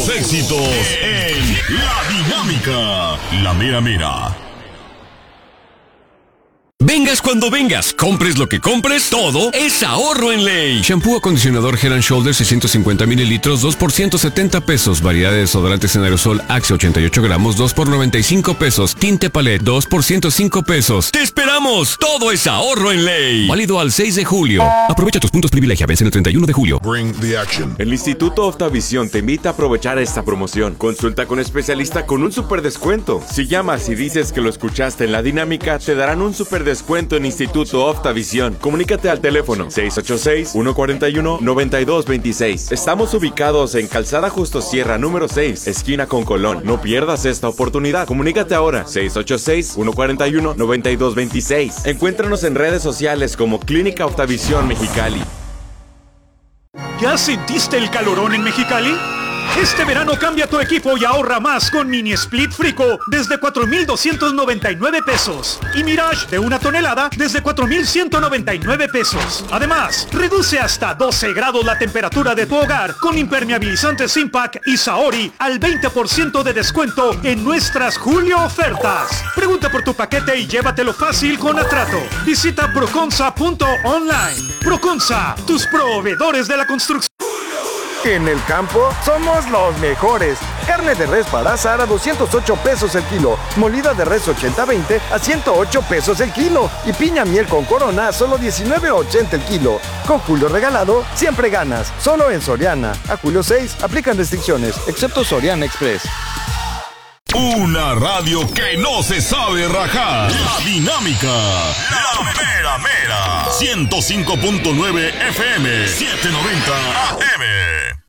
éxitos en La Dinámica, la mera mera. Vengas cuando vengas, compres lo que compres, todo es ahorro en Ley. Shampoo acondicionador Head & Shoulders 650 mililitros, 2 por 170 pesos. Variedad de desodorantes en aerosol Axe 88 gramos, 2 por 95 pesos. Tinte Palette, 2 por 105 pesos. ¡Te esperamos! Todo es ahorro en Ley. Válido al 6 de julio. Aprovecha tus puntos privilegia, vencen el 31 de julio. Bring the action. El Instituto Optavisión te invita a aprovechar esta promoción. Consulta con especialista con un super descuento. Si llamas y dices que lo escuchaste en La Dinámica, te darán un super descuento en Instituto Optavisión. Comunícate al teléfono 686-141-9226. Estamos ubicados en Calzada Justo Sierra número 6, esquina con Colón. No pierdas esta oportunidad. Comunícate ahora 686-141-9226. Encuéntranos en redes sociales como Clínica Optavisión Mexicali. ¿Ya sentiste el calorón en Mexicali? Este verano cambia tu equipo y ahorra más con Mini Split Frico desde 4,299 pesos. Y Mirage de 1 tonelada desde 4,199 pesos. Además, reduce hasta 12 grados la temperatura de tu hogar con impermeabilizantes Impact y Saori al 20% de descuento en nuestras Julio ofertas. Pregunta por tu paquete y llévatelo fácil con Atrato. Visita proconsa.online. Proconsa, tus proveedores de la construcción. En el campo somos los mejores. Carne de res para asar a 208 pesos el kilo. Molida de res 80-20 a 108 pesos el kilo. Y piña miel con corona a solo 19.80 el kilo. Con Julio regalado, siempre ganas. Solo en Soriana. A julio 6 aplican restricciones, excepto Soriana Express. Una radio que no se sabe rajar. La Dinámica, la mera mera. 105.9 FM, 790 AM.